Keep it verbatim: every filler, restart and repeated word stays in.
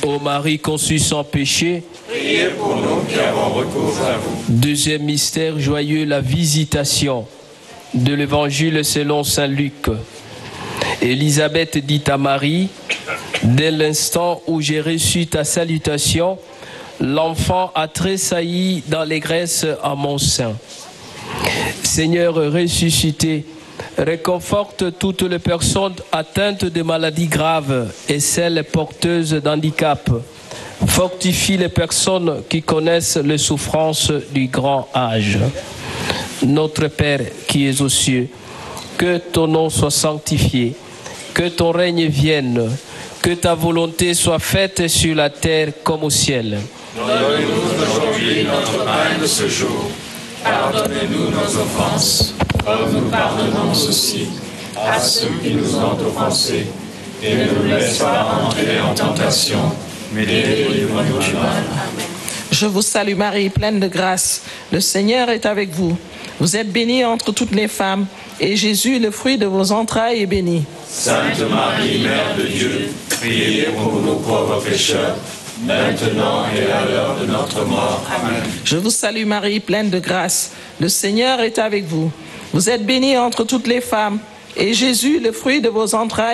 Ô Marie conçue sans péché, priez pour nous qui avons recours à vous. Deuxième mystère joyeux, la visitation de l'Évangile selon saint Luc. Élisabeth dit à Marie, dès l'instant où j'ai reçu ta salutation, l'enfant a tressailli d'allégresse à mon sein. Seigneur ressuscité, réconforte toutes les personnes atteintes de maladies graves et celles porteuses d'handicap. Fortifie les personnes qui connaissent les souffrances du grand âge. Notre Père qui es aux cieux, que ton nom soit sanctifié, que ton règne vienne, que ta volonté soit faite sur la terre comme au ciel. Donne-nous aujourd'hui notre pain de ce jour. Pardonnez-nous nos offenses, comme nous pardonnons aussi à ceux qui nous ont offensés. Et ne nous laisse pas entrer en tentation, mais délivre-nous du mal. Je vous salue Marie, pleine de grâce. Le Seigneur est avec vous. Vous êtes bénie entre toutes les femmes, et Jésus, le fruit de vos entrailles, est béni. Sainte Marie, Mère de Dieu, priez pour nous pauvres pécheurs, maintenant et à l'heure de notre mort. Amen. Je vous salue Marie, pleine de grâce. Le Seigneur est avec vous. Vous êtes bénie entre toutes les femmes, et Jésus, le fruit de vos entrailles,